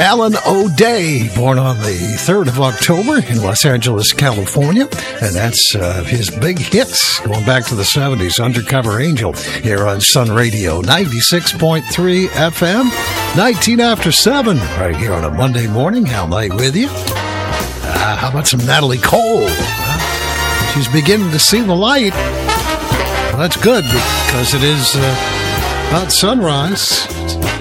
Alan O'Day, born on the 3rd of October in Los Angeles, California. And that's his big hits going back to the 70s. Undercover Angel here on Sun Radio, 96.3 FM, 19 after 7, right here on a Monday morning. How am I with you? How about some Natalie Cole? She's beginning to see the light. Well, that's good because it is about sunrise.